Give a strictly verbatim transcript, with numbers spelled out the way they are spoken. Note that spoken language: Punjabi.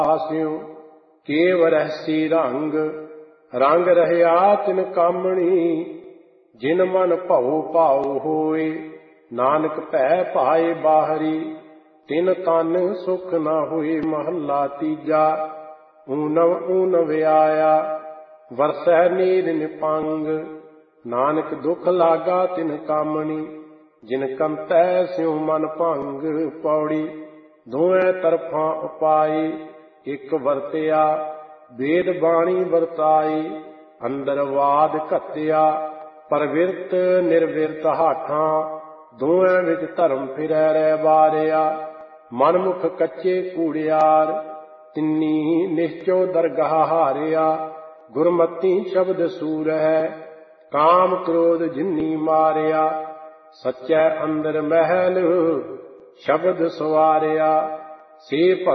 ਆਸਿਓ ਕੇਵ ਰਹਿਸੀ ਰੰਗ ਰੰਗ ਰਹਿਆ ਤਿਨ ਕਾਮਣੀ ਜਿਨ ਮਨ ਭਉ ਭਾਉ ਹੋਏ ਨਾਨਕ ਭੈ ਭਾਏ ਬਾਹਰੀ ਤਿਨ ਤਨ ਸੁਖ ਨਾ ਹੋਏ। ਮਹੱਲਾ ਤੀਜਾ। ਊਨਵ ਊਨਵ ਆਇਆ ਵਰਸੈ ਨੀਰ ਨਿਪੰਗ ਨਾਨਕ ਦੁਖ ਲਾਗਾ ਤਿਨ ਕਾਮਣੀ ਜਿਨ ਕੰਤੈ ਸਿਉ ਮਨ ਭੰਗ। ਪੌੜੀ। ਦੋਵੇਂ ਤਰਫਾਂ ਉਪਾਈ ਇੱਕ ਵਰਤਿਆ ਵੇਦ ਬਾਣੀ ਵਰਤਾਈ ਅੰਦਰ ਵਾਦ ਘੱਤਿਆ ਪਰਵਿਰਤ ਨਿਰਵਿਰਤ ਹਾਠਾਂ ਦੋਵੇਂ ਵਿੱਚ ਧਰਮ ਫਿਰੈ ਰਹਿ ਬਾਰਿਆ। ਮਨਮੁਖ ਕੱਚੇ ਕੂੜਿਆਰ ਤਿੰਨੀ ਨਿਸ਼ਚੋ ਦਰਗਾਹ ਹਾਰਿਆ। ਗੁਰਮਤੀ ਸ਼ਬਦ ਸੂਰ ਹੈ ਕਾਮ ਕ੍ਰੋਧ ਜਿਨੀ ਮਾਰਿਆ। ਸੱਚੈ ਅੰਦਰ ਮਹਿਲ ਸ਼ਬਦ ਸਵਾਰਿਆ ਸੇ